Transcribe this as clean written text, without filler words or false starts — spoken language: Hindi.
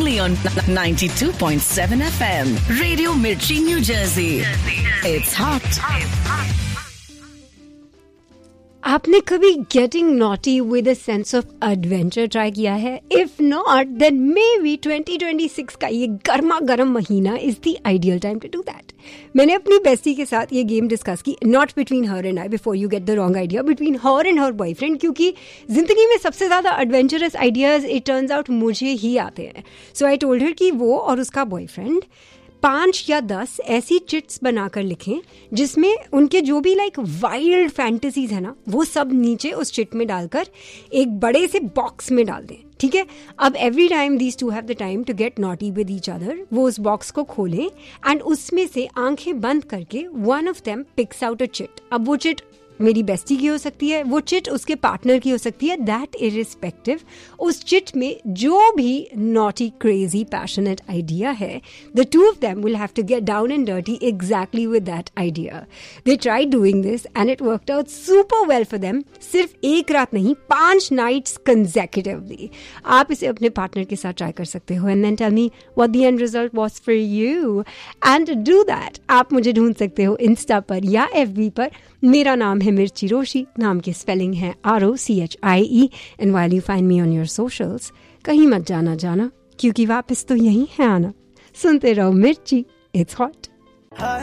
only on 92.7 FM. Radio Mirchi, New Jersey. It's hot. आपने कभी getting naughty with a sense of adventure try किया है? If not then may be 2026 का ये गर्मा गर्म महीना is the ideal time to do that. मैंने अपनी बेस्टी के साथ ये गेम डिस्कस की, not between her and I, before you get the wrong idea, between her and her boyfriend, क्योंकि जिंदगी में सबसे ज्यादा adventurous ideas it turns out मुझे ही आते हैं. सो आई टोल्ड हर कि वो और उसका बॉयफ्रेंड 5 या 10 ऐसी चिट्स बनाकर लिखें जिसमें उनके जो भी लाइक वाइल्ड फैंटेसीज है ना, वो सब नीचे उस चिट में डालकर एक बड़े से बॉक्स में डाल दें. ठीक है. अब every time these two have the time to get naughty with each other, वो उस बॉक्स को खोलें एंड उसमें से आंखें बंद करके one of them pics out a chit. अब वो चिट मेरी बेस्टी की हो सकती है, वो चिट उसके पार्टनर की हो सकती है. दैट इररिस्पेक्टिव उस चिट में जो भी नॉटी क्रेजी पैशनेट आइडिया है, the two of them will have to get down and dirty exactly with that idea. They try doing this and it worked out super well for them. सिर्फ एक रात नहीं, 5 नाइट्स कंसेक्यूटिवली. आप इसे अपने पार्टनर के साथ ट्राई कर सकते हो and then tell me what the end result was for you. And to do that आप मुझे ढूंढ सकते हो इंस्टा पर या FB पर. मेरा नाम है मिर्ची रोशी. नाम की स्पेलिंग है ROCHIE. And while you find me on your socials, कहीं मत जाना क्योंकि वापस तो यही है आना. सुनते रहो मिर्ची, इट्स हॉट.